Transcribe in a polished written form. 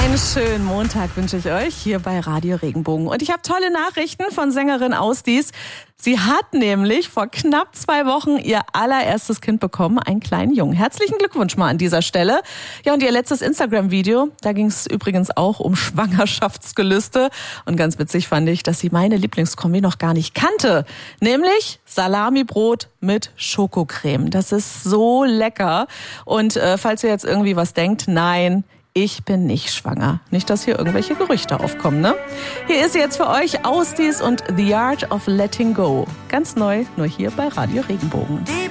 Einen schönen Montag wünsche ich euch hier bei Radio Regenbogen. Und ich habe tolle Nachrichten von Sängerin Ausdies. Sie hat nämlich vor knapp 2 Wochen ihr allererstes Kind bekommen, einen kleinen Jungen. Herzlichen Glückwunsch mal an dieser Stelle. Ja, und ihr letztes Instagram-Video, da ging es übrigens auch um Schwangerschaftsgelüste. Und ganz witzig fand ich, dass sie meine Lieblingskombi noch gar nicht kannte. Nämlich Salamibrot mit Schokocreme. Das ist so lecker. Und falls ihr jetzt irgendwie was denkt, nein, ich bin nicht schwanger. Nicht, dass hier irgendwelche Gerüchte aufkommen, ne? Hier ist jetzt für euch Ausdies und The Art of Letting Go. Ganz neu, nur hier bei Radio Regenbogen.